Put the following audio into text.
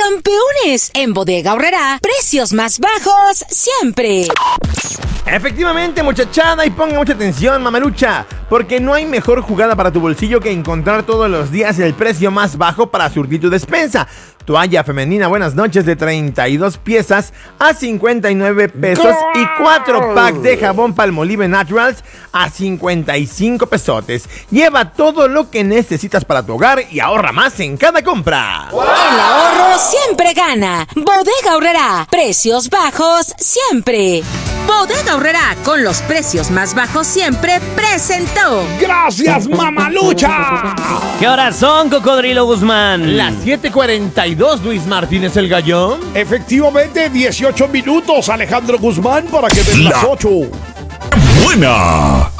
Campeones, en Bodega Aurrerá, precios más bajos siempre. Efectivamente, muchachada, y ponga mucha atención, mamalucha, porque no hay mejor jugada para tu bolsillo que encontrar todos los días el precio más bajo para surtir tu despensa. Toalla femenina Buenas Noches de 32 piezas a 59 pesos y 4 packs de jabón Palmolive Naturals a 55 pesotes. Lleva todo lo que necesitas para tu hogar y ahorra más en cada compra. El ahorro siempre gana. Bodega Aurrerá, precios bajos siempre. Bodega Aurrerá, con los precios más bajos siempre, presentó. ¡Gracias, mamalucha! ¿Qué horas son, Cocodrilo Guzmán? Las 7:42, Luis Martínez el Gallón. Efectivamente, 18 minutos, Alejandro Guzmán, para que den las 8. ¡Buena!